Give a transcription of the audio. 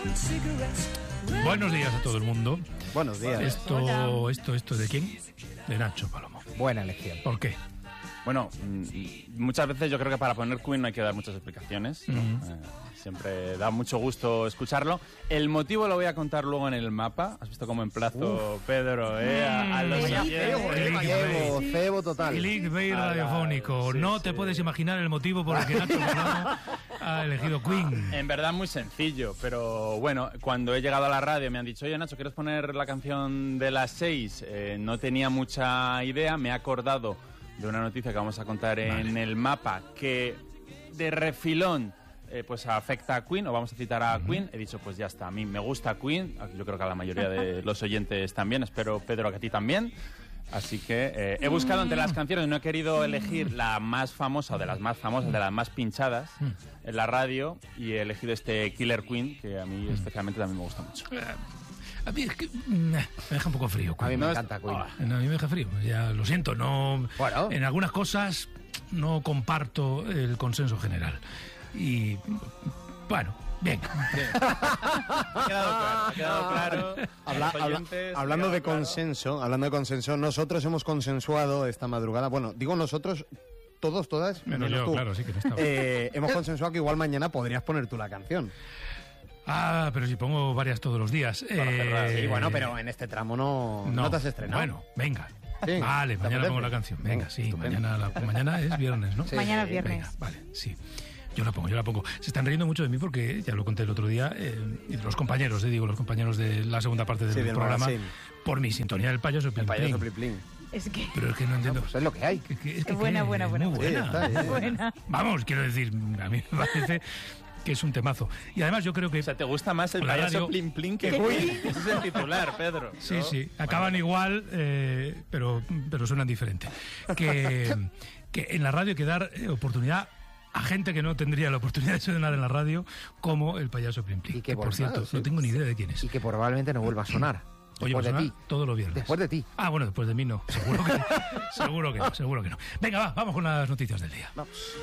Buenos días a todo el mundo. Buenos días. ¿Esto de quién? De Nacho Palomo. Buena elección. ¿Por qué? Bueno, muchas veces yo creo que para poner Queen no hay que dar muchas explicaciones, ¿no? Siempre da mucho gusto escucharlo. El motivo lo voy a contar luego en el mapa. ¿Has visto cómo emplazo, Pedro, a los oyentes? Cebo total. Clickbait radiofónico. Sí, no sí. te puedes imaginar el motivo por el que Nacho Palomo ha elegido Queen. En verdad muy sencillo, pero bueno, cuando he llegado a la radio me han dicho, oye Nacho, ¿quieres poner la canción de las 6? No tenía mucha idea, me he acordado de una noticia que vamos a contar en el mapa que de refilón pues afecta a Queen, o vamos a citar a Queen. He dicho, pues ya está, a mí me gusta Queen, yo creo que a la mayoría de los oyentes también, espero, Pedro, que a ti también. Así que he buscado entre las canciones, no he querido elegir la más famosa o de las más famosas, de las más pinchadas en la radio, y he elegido este Killer Queen, que a mí especialmente también me gusta mucho. A mí es que me deja un poco frío. A mí me No, encanta Queen. A mí me deja frío, ya lo siento, no. Bueno. En algunas cosas no comparto el consenso general. Y bueno, bien. Ha quedado claro. Los oyentes, Hablando ha de quedado claro. consenso, nosotros hemos consensuado esta madrugada. Bueno, digo nosotros, todos, todas, Menos yo, tú. claro, sí que no estaba. Hemos consensuado que igual mañana podrías poner tú la canción. Ah, pero si pongo varias todos los días. Sí, bueno, pero en este tramo no te has estrenado. Bueno, venga. Sí, Vale, ¿te mañana apetece? pongo la canción. Venga, sí, Estupendo. mañana es viernes, ¿no? Sí. Mañana es viernes. Venga, vale, sí. Yo la pongo. Se están riendo mucho de mí porque, ya lo conté el otro día, y de los compañeros, los compañeros de la segunda parte del Sí, del programa, magazine. por mi sintonía del payaso Plin Payaso Plin. Plin Plin. Es que... Pero es que no entiendo. Pues es lo que hay. Es que Buena, es buena, muy buena. buena. Sí, está bien. Buena. Vamos, quiero decir, a mí me parece que es un temazo. Y además yo creo que... O sea, ¿te gusta más el La payaso radio- Plin Plin que Queen? Ese es el titular, Pedro. Sí, ¿no? sí, acaban igual, pero suenan diferente. Que en la radio hay que dar oportunidad a gente que no tendría la oportunidad de sonar en la radio, como el payaso Plin Plin. Y que Que, por por cierto, nada, sí. no tengo ni idea de quién es. Y que probablemente no vuelva a sonar. Oye, Después pues de suena ti. todos los viernes. Después de ti. Ah, bueno, después de mí no. Seguro que no. Venga, vamos con las noticias del día. Vamos.